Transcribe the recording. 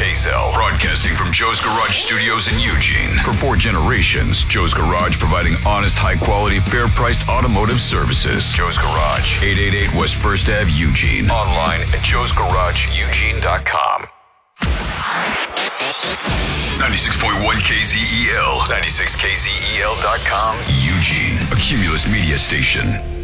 Hazel. Broadcasting from Joe's Garage Studios in Eugene. For 4 generations, Joe's Garage providing honest, high-quality, fair-priced automotive services. Joe's Garage, 888 West 1st Ave, Eugene. Online at joesgarageeugene.com. 96.1 KZEL, 96KZEL.com, Eugene, a Cumulus media station.